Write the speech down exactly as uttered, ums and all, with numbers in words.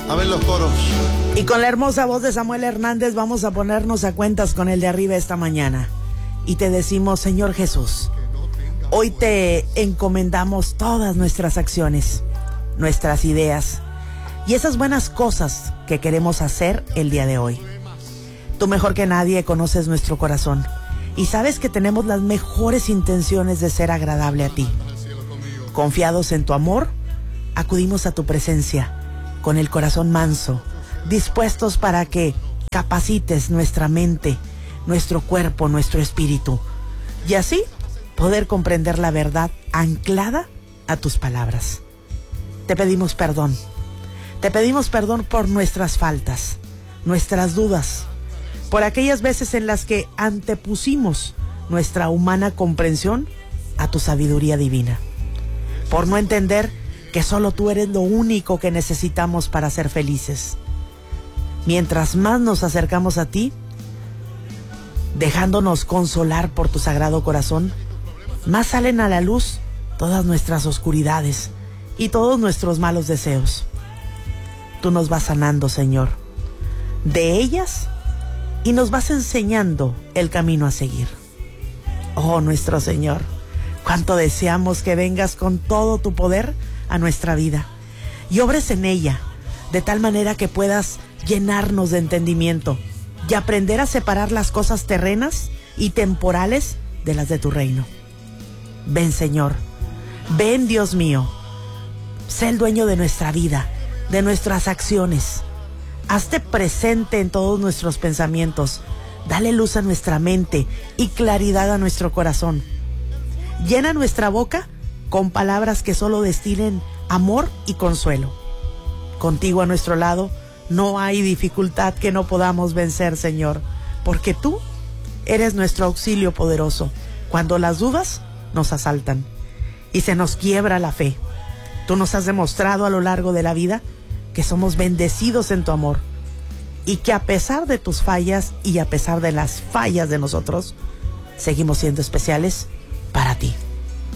A ver los coros. Y con la hermosa voz de Samuel Hernández vamos a ponernos a cuentas con el de arriba esta mañana. Y te decimos, Señor Jesús, hoy te encomendamos todas nuestras acciones, nuestras ideas y esas buenas cosas que queremos hacer el día de hoy. Tú mejor que nadie conoces nuestro corazón y sabes que tenemos las mejores intenciones de ser agradable a ti. Confiados en tu amor, acudimos a tu presencia con el corazón manso, dispuestos para que capacites nuestra mente, nuestro cuerpo, nuestro espíritu, y así poder comprender la verdad anclada a tus palabras. Te pedimos perdón. Te pedimos perdón por nuestras faltas, nuestras dudas, por aquellas veces en las que antepusimos nuestra humana comprensión a tu sabiduría divina, por no entender que solo tú eres lo único que necesitamos para ser felices. Mientras más nos acercamos a ti, dejándonos consolar por tu sagrado corazón, más salen a la luz todas nuestras oscuridades y todos nuestros malos deseos. Tú nos vas sanando, Señor, de ellas y nos vas enseñando el camino a seguir. Oh, nuestro Señor, cuánto deseamos que vengas con todo tu poder a nuestra vida y obres en ella de tal manera que puedas llenarnos de entendimiento y aprender a separar las cosas terrenas y temporales de las de tu reino. Ven, Señor, ven, Dios mío, sé el dueño de nuestra vida, de nuestras acciones. Hazte presente en todos nuestros pensamientos, dale luz a nuestra mente y claridad a nuestro corazón. Llena nuestra boca con palabras que solo destilen amor y consuelo. Contigo a nuestro lado no hay dificultad que no podamos vencer, Señor, porque tú eres nuestro auxilio poderoso cuando las dudas nos asaltan y se nos quiebra la fe. Tú nos has demostrado a lo largo de la vida que somos bendecidos en tu amor y que a pesar de tus fallas y a pesar de las fallas de nosotros, seguimos siendo especiales para ti.